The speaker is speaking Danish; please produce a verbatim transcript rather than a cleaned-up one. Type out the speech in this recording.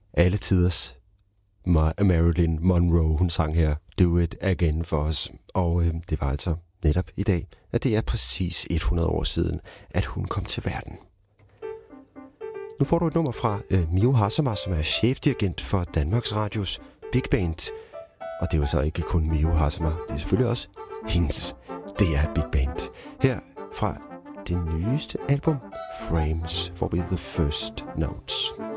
alle tiders Marilyn Monroe, hun sang her Do It Again for os. Og øh, det var altså netop i dag, at det er præcis hundrede år siden, at hun kom til verden. Nu får du et nummer fra øh, Miho Hazama, som er chefdirigent for Danmarks Radios Big Band. Og det er jo så ikke kun Miho Hazama, det er selvfølgelig også hendes D R Big Band. Her fra det nyeste album, Frames, får vi The First Notes.